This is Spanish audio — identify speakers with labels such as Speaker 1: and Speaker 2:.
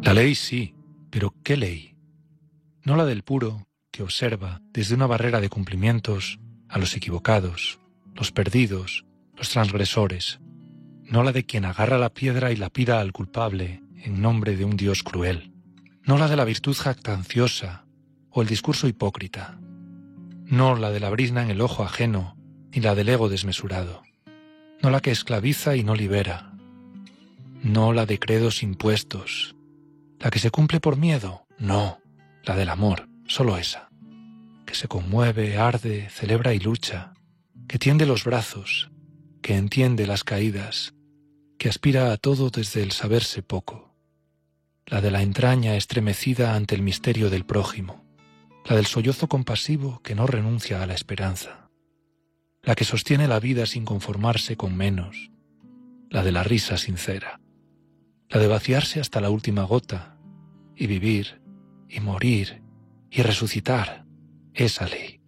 Speaker 1: La ley sí, pero ¿qué ley? No la del puro que observa desde una barrera de cumplimientos a los equivocados, los perdidos, los transgresores, no la de quien agarra la piedra y lapida al culpable en nombre de un Dios cruel, no la de la virtud jactanciosa o el discurso hipócrita, no la de la brizna en el ojo ajeno ni la del ego desmesurado, no la que esclaviza y no libera, no la de credos impuestos, la que se cumple por miedo, no, la del amor, solo esa, que se conmueve, arde, celebra y lucha, que tiende los brazos, que entiende las caídas, que aspira a todo desde el saberse poco, la de la entraña estremecida ante el misterio del prójimo, la del sollozo compasivo que no renuncia a la esperanza, la que sostiene la vida sin conformarse con menos, la de la risa sincera, la de vaciarse hasta la última gota y vivir y morir y resucitar, esa ley.